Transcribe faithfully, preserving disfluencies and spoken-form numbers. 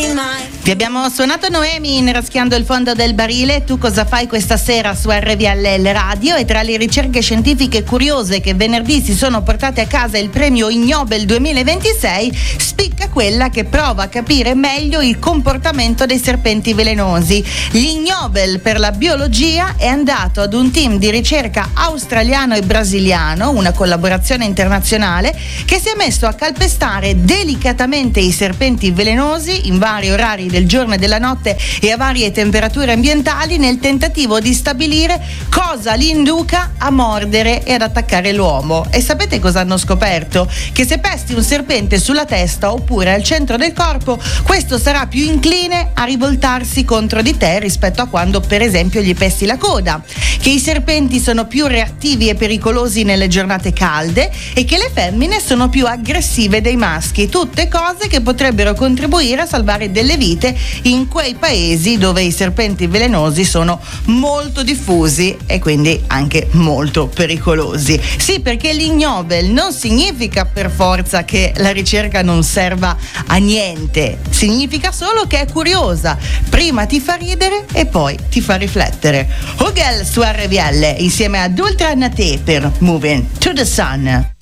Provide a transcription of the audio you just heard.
Vi abbiamo suonato Noemi Raschiando il fondo del barile. Tu cosa fai questa sera su R V L L Radio? E tra le ricerche scientifiche curiose che venerdì si sono portate a casa il premio Ig Nobel duemilaventisei, spicca quella che prova a capire meglio il comportamento dei serpenti velenosi. L'Ig Nobel per la biologia è andato ad un team di ricerca australiano e brasiliano, una collaborazione internazionale, che si è messo a calpestare delicatamente i serpenti velenosi in vari orari del giorno e della notte e a varie temperature ambientali, nel tentativo di stabilire cosa li induca a mordere e ad attaccare l'uomo. E sapete cosa hanno scoperto? Che se pesti un serpente sulla testa oppure al centro del corpo, questo sarà più incline a rivoltarsi contro di te rispetto a quando per esempio gli pesti la coda, che i serpenti sono più reattivi e pericolosi nelle giornate calde e che le femmine sono più aggressive dei maschi. Tutte cose che potrebbero contribuire a salvare delle vite in quei paesi dove i serpenti velenosi sono molto diffusi e quindi anche molto pericolosi. Sì, perché l'Ig Nobel non significa per forza che la ricerca non serva a niente, significa solo che è curiosa, prima ti fa ridere e poi ti fa riflettere. Hugel su R V L insieme ad Ultra Nate per Moving to the Sun.